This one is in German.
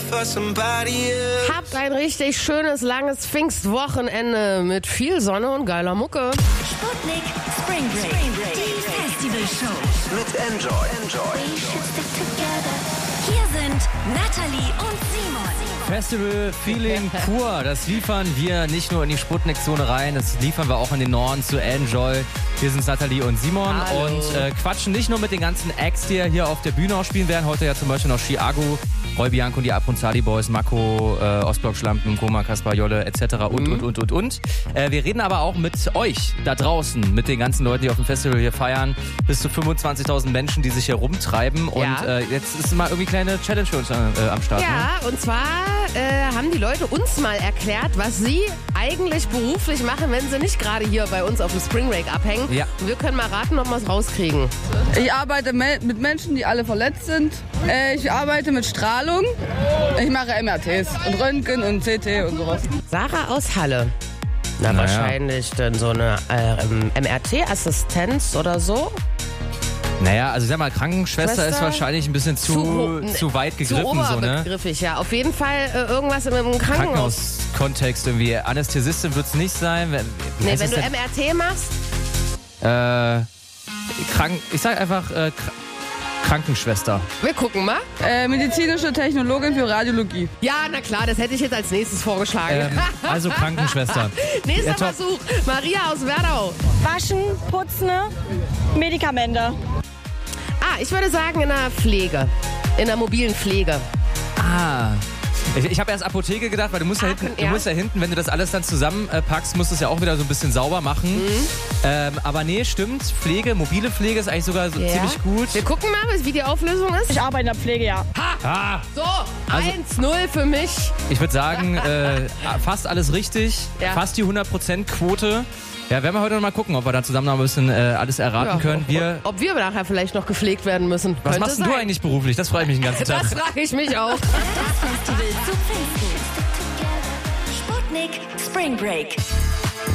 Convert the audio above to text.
Habt ein richtig schönes, langes Pfingstwochenende mit viel Sonne und geiler Mucke. Sputnik Spring Break. Die Festivalshow. Mit Enjoy. Hier sind Natalie und Simon. Festival Feeling pur, das liefern wir nicht nur in die Sputnik-Zone rein, das liefern wir auch in den Norden zu Enjoy. Hier sind Natalie und Simon. Hallo. Und quatschen nicht nur mit den ganzen Acts, die hier auf der Bühne auch spielen werden. Heute ja zum Beispiel noch Chiago, Roy Bianco und die Abronzali Boys, Mako, Ostblock Schlampen, Koma, Kaspar, Jolle etc. und. Wir reden aber auch mit euch da draußen, mit den ganzen Leuten, die auf dem Festival hier feiern. Bis zu 25.000 Menschen, die sich hier rumtreiben. Und jetzt ist mal irgendwie kleine Challenge für uns am Start. Ja, ne? und zwar haben die Leute uns mal erklärt, was sie eigentlich beruflich machen, wenn sie nicht gerade hier bei uns auf dem Spring Break abhängen. Ja. Und wir können mal raten, ob wir es rauskriegen. Ich arbeite mit Menschen, die alle verletzt sind. Ich arbeite mit Strahlung. Ich mache MRTs und Röntgen und CT und sowas. Sarah aus Halle. Na, wahrscheinlich dann so eine MRT-Assistenz oder so. Naja, also ich sag mal, Krankenschwester Schwester? ist wahrscheinlich ein bisschen zu weit gegriffen. Zu so, ne? oberbegriffig, ja. Auf jeden Fall irgendwas im Krankenhaus. Krankenhauskontext irgendwie. Anästhesistin wird es nicht sein. Nee, wenn du MRT machst, ich sag einfach Krankenschwester. wir gucken mal. Medizinische Technologin für Radiologie. Ja, na klar, das hätte ich jetzt als nächstes vorgeschlagen. Also Krankenschwester. Nächster Ja, top. Versuch. Maria aus Werdau. Waschen, putzen, Medikamente. Ich würde sagen in der Pflege. In der mobilen Pflege. Ich habe erst Apotheke gedacht, weil du musst ja. musst ja hinten, wenn du das alles dann zusammenpackst, musst du es ja auch wieder so ein bisschen sauber machen. Aber nee, stimmt. Pflege, mobile Pflege ist eigentlich sogar so ziemlich gut. Wir gucken mal, wie die Auflösung ist. Ich arbeite in der Pflege, ja. So, 1-0 für mich. Ich würde sagen, fast alles richtig. Ja. Fast die 100% Quote. Ja, werden wir heute noch mal gucken, ob wir da zusammen noch ein bisschen alles erraten können. Ob wir nachher vielleicht noch gepflegt werden müssen. Was Könnte machst denn du sein. eigentlich beruflich? Das freut mich den ganzen Tag. Das frage ich mich auch. Das Festival zu Pfingsten. Sputnik Spring Break.